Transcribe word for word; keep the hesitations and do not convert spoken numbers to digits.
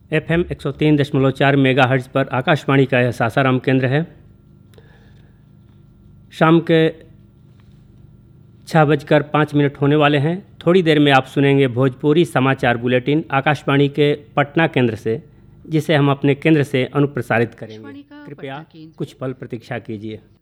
F M एक सौ तीन दशमलव चार मेगा हर्ट्ज पर आकाशवाणी का यह सासाराम केंद्र है। शाम के छः बजकर पाँच मिनट होने वाले हैं। थोड़ी देर में आप सुनेंगे भोजपुरी समाचार बुलेटिन आकाशवाणी के पटना केंद्र से, जिसे हम अपने केंद्र से अनुप्रसारित करेंगे। कृपया कुछ पल प्रतीक्षा कीजिए।